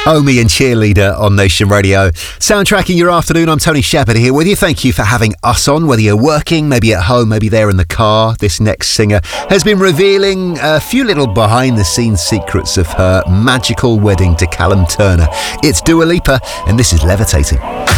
Omi and Cheerleader on Nation Radio. Soundtracking your afternoon, I'm Tony Shepherd here with you. Thank you for having us on, whether you're working, maybe at home, maybe there in the car. This next singer has been revealing a few little behind-the-scenes secrets of her magical wedding to Callum Turner. It's Dua Lipa, and this is Levitating.